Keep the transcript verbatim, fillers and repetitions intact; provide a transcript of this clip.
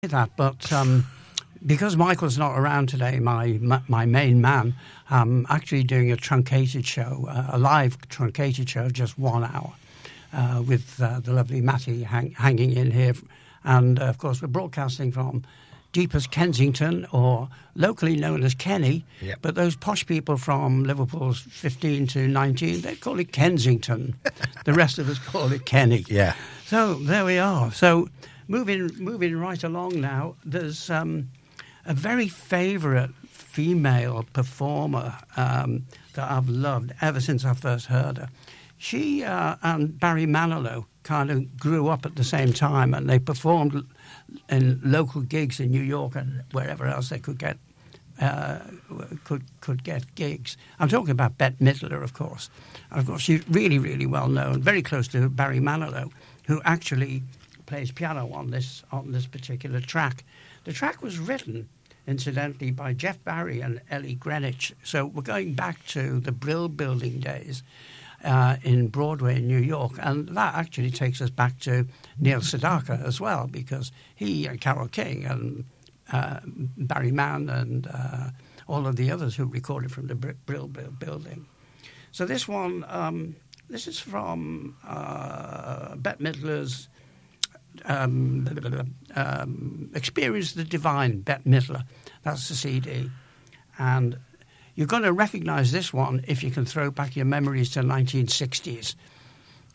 that, but um, because Michael's not around today, my my main man, I'm actually doing a truncated show, uh, a live truncated show, just one hour, uh, with uh, the lovely Matty hang, hanging in here. And, uh, of course, we're broadcasting from deepest Kensington, or locally known as Kenny. Yep. But those posh people from Liverpool's fifteen to nineteen, they call it Kensington. The rest of us call it Kenny. Yeah. So there we are. So moving moving right along now, there's um, a very favourite female performer um, that I've loved ever since I first heard her. She uh, and Barry Manilow kind of grew up at the same time, and they performed in local gigs in New York and wherever else they could get uh, could could get gigs. I'm talking about Bette Midler, of course. And of course, she's really, really well known, very close to Barry Manilow, who actually plays piano on this on this particular track. The track was written, incidentally, by Jeff Barry and Ellie Greenwich. So we're going back to the Brill Building days uh, in Broadway in New York, and that actually takes us back to Neil Sedaka as well, because he and Carole King and uh, Barry Mann and uh, all of the others who recorded from the Brill Building. So this one, um, this is from uh, Bette Midler's um, um, Experience the Divine, Bette Midler. That's the C D. And you're going to recognise this one if you can throw back your memories to the nineteen sixties.